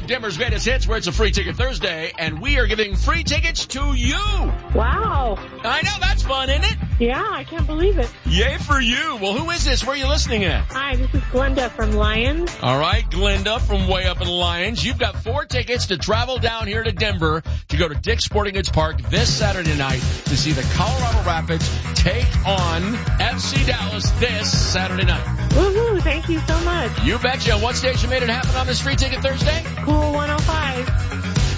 of Denver's greatest hits, where it's a free ticket Thursday, and we are giving free tickets to you. Wow. I know, that's fun, isn't it? Yeah, I can't believe it. Yay for you. Well, who is this? Where are you listening at? Hi, this is Glenda from Lyons. All right, Glenda from way up in Lyons. You've got 4 tickets to travel down here to Denver to go to Dick's Sporting Goods Park this Saturday night to see the Colorado Rapids take on FC Dallas this Saturday night. Woohoo, thank you so much. You betcha. What station made it happen on this free ticket Thursday? Cool 105.